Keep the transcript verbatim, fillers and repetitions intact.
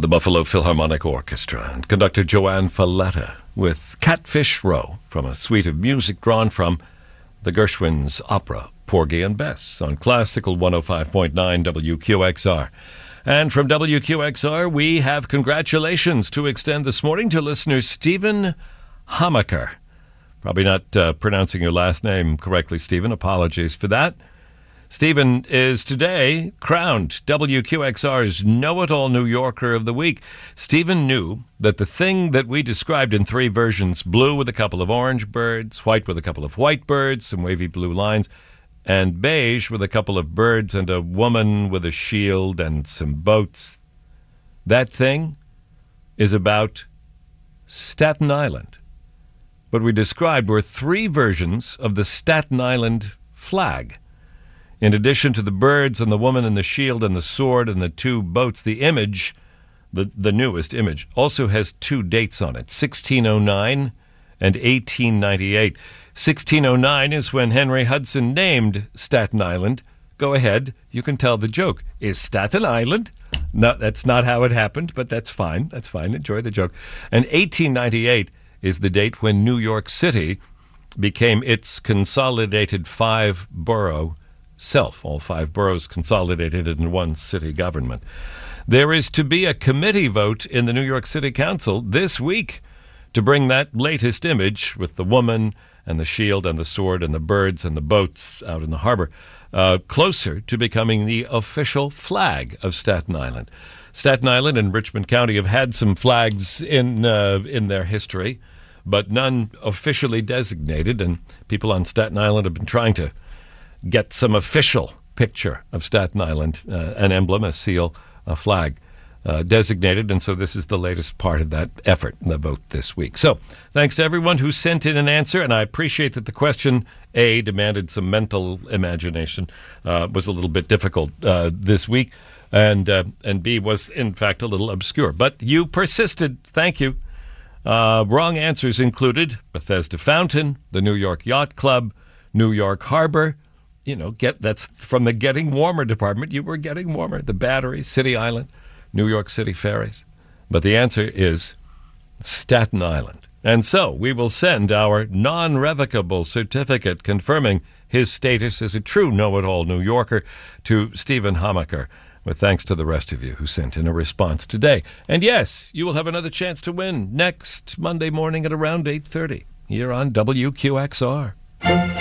the Buffalo Philharmonic Orchestra and conductor Joanne Falletta with Catfish Row from a suite of music drawn from the Gershwin's opera Porgy and Bess on Classical one oh five point nine W Q X R. And from W Q X R, we have congratulations to extend this morning to listener Stephen Hamaker. Probably not uh, pronouncing your last name correctly, Stephen. Apologies for that. Stephen is today crowned W Q X R's Know-It-All New Yorker of the Week. Stephen knew that the thing that we described in three versions, blue with a couple of orange birds, white with a couple of white birds, some wavy blue lines, and beige with a couple of birds and a woman with a shield and some boats, that thing is about Staten Island. What we described were three versions of the Staten Island flag. In addition to the birds and the woman and the shield and the sword and the two boats, the image, the, the newest image, also has two dates on it, sixteen oh nine and eighteen ninety-eight. sixteen oh nine is when Henry Hudson named Staten Island. Go ahead, you can tell the joke. Is Staten Island? No, that's not how it happened, but that's fine. That's fine. Enjoy the joke. And eighteen ninety-eight is the date when New York City became its consolidated five-borough self, all five boroughs consolidated in one city government. There is to be a committee vote in the New York City Council this week to bring that latest image with the woman and the shield and the sword and the birds and the boats out in the harbor uh, closer to becoming the official flag of Staten Island. Staten Island and Richmond County have had some flags in uh, in their history, but none officially designated, and people on Staten Island have been trying to get some official picture of Staten Island, uh, an emblem, a seal, a flag uh, designated. And so this is the latest part of that effort, the vote this week. So thanks to everyone who sent in an answer. And I appreciate that the question, A, demanded some mental imagination, uh, was a little bit difficult uh, this week. And, uh, and B, was in fact a little obscure. But you persisted. Thank you. Uh, wrong answers included Bethesda Fountain, the New York Yacht Club, New York Harbor. You know, get that's from the Getting Warmer department. You were getting warmer. The Battery, City Island, New York City ferries. But the answer is Staten Island. And so we will send our non-revocable certificate confirming his status as a true know-it-all New Yorker to Stephen Hamaker, with thanks to the rest of you who sent in a response today. And yes, you will have another chance to win next Monday morning at around eight thirty here on W Q X R.